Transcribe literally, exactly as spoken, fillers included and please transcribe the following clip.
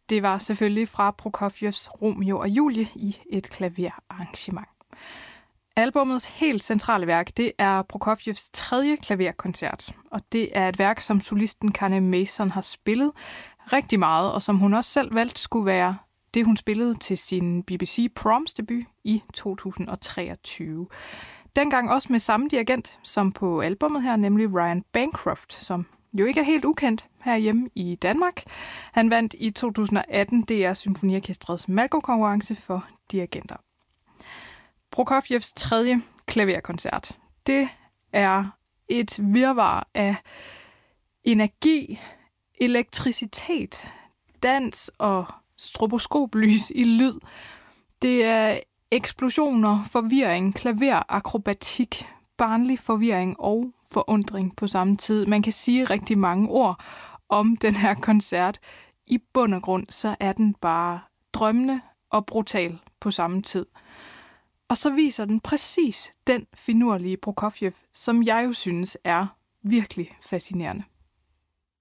det var selvfølgelig fra Prokofjevs Romeo og Julie i et klaverarrangement. Albummets helt centrale værk, det er Prokofjevs tredje klaverkoncert, og det er et værk, som solisten Carne Mason har spillet rigtig meget, og som hun også selv valgte skulle være det, hun spillede til sin B B C Proms debut i to tusind og treogtyve. Dengang også med samme dirigent som på albummet her, nemlig Ryan Bancroft, som jo ikke er helt ukendt herhjemme i Danmark. Han vandt i to tusind og atten D R Symfoniorkestrets Malko-konkurrence for dirigenter. Prokofjevs tredje klaverkoncert, det er et virvar af energi, elektricitet, dans og stroboskoplys i lyd. Det er eksplosioner, forvirring, klaverakrobatik, barnlig forvirring og forundring på samme tid. Man kan sige rigtig mange ord om den her koncert. I bund og grund, så er den bare drømmende og brutal på samme tid. Og så viser den præcis den finurlige Prokofjev, som jeg jo synes er virkelig fascinerende.